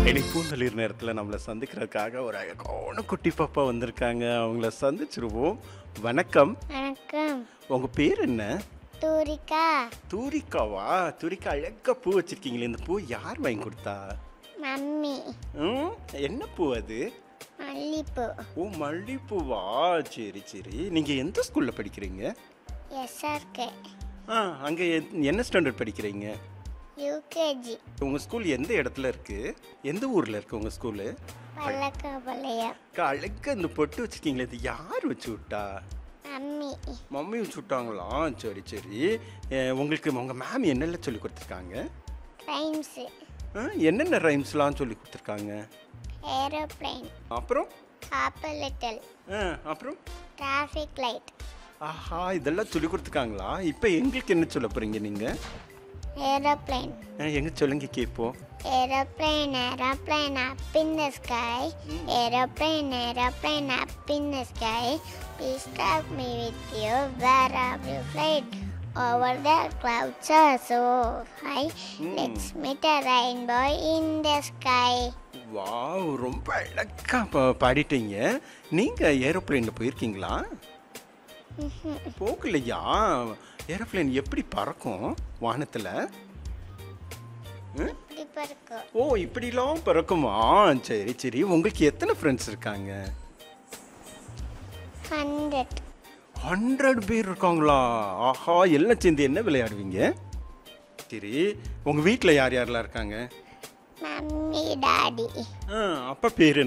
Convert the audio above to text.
பூந்தளிர் நேரத்தில் நம்மளை சந்திக்கிறதுக்காக ஒரு அழகான குட்டி பாப்பா வந்திருக்காங்க. அவங்கள சந்திச்சிருவோம். வணக்கம். வணக்கம். உங்க பேர் என்ன? தூரிகா. தூரிகாவா? தூரிகா, அழகா பூ வச்சிருக்கீங்களே, இந்த பூ யார் வாங்கி கொடுத்தா? மம்மி. என்ன பூ அது? மல்லிப்பூ. ஓ, மல்லிப்பூவா? சரி சரி. நீங்க எந்த ஸ்கூல்ல படிக்கிறீங்க? எஸ்ஆர்கே. அங்க என்ன ஸ்டாண்டர்ட் படிக்கிறீங்க? யூகேஜி. உங்க ஸ்கூல் எந்த இடத்துல இருக்கு? எந்த ஊர்ல இருக்கு உங்க ஸ்கூலு? பல்லக்காபாளையம். அழகா இந்த பொட்டு வச்சிருக்கீங்களே, இது யார் வச்சு விட்டா? மம்மி. மம்மி வச்சு விட்டாங்களா? சரி சரி. உங்களுக்கு உங்க மேம் என்னெல்லாம் சொல்லி கொடுத்துருக்காங்க? ரைம்ஸ். என்னென்ன ரைம்ஸ்லாம் சொல்லி கொடுத்துருக்காங்க? ஏரோப்ளேன். அப்புறம் ஆப்பிள் லிட்டில். அப்புறம் டிராஃபிக் லைட். ஆஹா, இதெல்லாம் சொல்லி கொடுத்துருக்காங்களா? இப்போ எங்களுக்கு என்ன சொல்ல போறீங்க நீங்க? ஏரோப்ளேன். எங்க சொல்லுங்க கேட்போம். Aeroplane, aeroplane up in the sky. Aeroplane, aeroplane up in the sky. Please take me with you wherever you flight. Over the clouds are so high. Let's meet a rainbow in the sky. Wow, ரொம்ப அழகா பாடிட்டீங்க. நீங்க ஏரோப்ளேன்ல போயிருக்கீங்களா? போகலையா? Aeroplane எப்படி பறக்கும் வானத்துல? ஓ, இப்படிலாம் பறக்குமா? சரி சரி. உங்களுக்கு எத்தனை ஃப்ரெண்ட்ஸ் இருக்காங்க? 100 பேர் இருக்காங்களா? ஆஹா, எல்லாம் சேர்ந்து என்ன விளையாடுவீங்க? சரி, உங்க வீட்டில் யார் யாரெல்லாம் இருக்காங்க? Mummy, daddy. அப்பா பேர் என்ன?